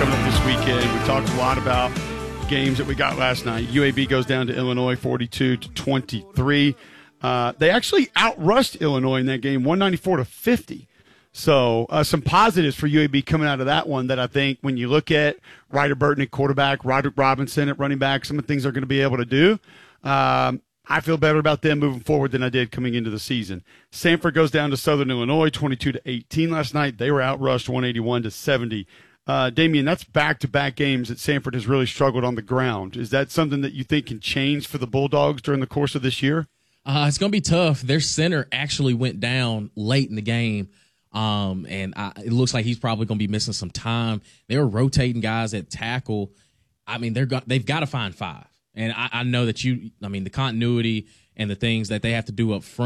coming up this weekend. We talked a lot about games that we got last night. UAB goes down to Illinois 42-23. They actually outrushed Illinois in that game, 194-50. So some positives for UAB coming out of that one that I think when you look at Ryder Burton at quarterback, Roderick Robinson at running back, some of the things they're going to be able to do, I feel better about them moving forward than I did coming into the season. Sanford goes down to Southern Illinois 22-18 last night. They were outrushed 181-70. Damian, that's back-to-back games that Sanford has really struggled on the ground. Is that something that you think can change for the Bulldogs during the course of this year? It's going to be tough. Their center actually went down late in the game, and it looks like he's probably going to be missing some time. They were rotating guys at tackle. I mean, they've got to find five. And I know that the continuity and the things that they have to do up front.